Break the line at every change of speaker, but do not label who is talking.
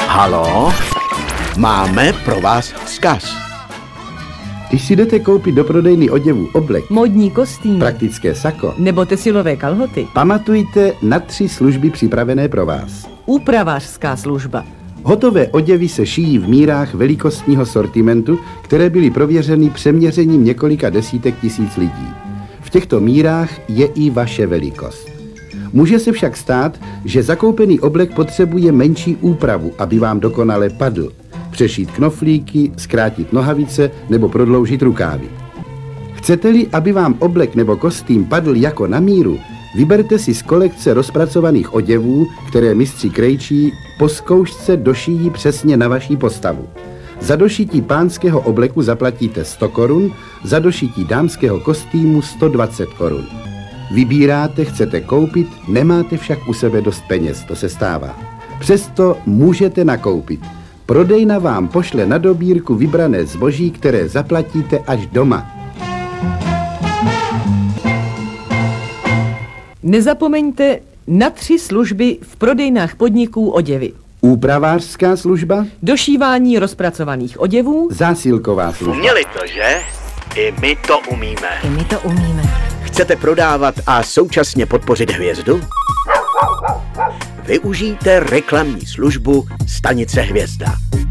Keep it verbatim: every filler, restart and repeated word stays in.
Halo? Máme pro vás vzkaz.
Když si jdete koupit do prodejny oděvů oblek,
modní kostým,
praktické sako,
nebo tesilové kalhoty,
pamatujte na tři služby připravené pro vás.
úpravářská služba.
Hotové oděvy se šijí v mírách velikostního sortimentu, které byly prověřeny přeměřením několika desítek tisíc lidí. V těchto mírách je i vaše velikost. Může se však stát, že zakoupený oblek potřebuje menší úpravu, aby vám dokonale padl. Přešít knoflíky, zkrátit nohavice nebo prodloužit rukávy. Chcete-li, aby vám oblek nebo kostým padl jako na míru, vyberte si z kolekce rozpracovaných oděvů, které mistři krejčí po zkoušce došijí přesně na vaší postavu. Za došití pánského obleku zaplatíte sto korun, za došití dámského kostýmu sto dvacet korun. Vybíráte, chcete koupit, nemáte však u sebe dost peněz, to se stává. Přesto můžete nakoupit. Prodejna vám pošle na dobírku vybrané zboží, které zaplatíte až doma.
Nezapomeňte na tři služby v prodejnách podniků oděvy.
Úpravářská služba,
Došívání rozpracovaných oděvů,
zásilková služba.
Uměli to, že? I my to umíme.
I my to umíme.
Chcete prodávat a současně podpořit hvězdu? Využijte reklamní službu Stanice Hvězda.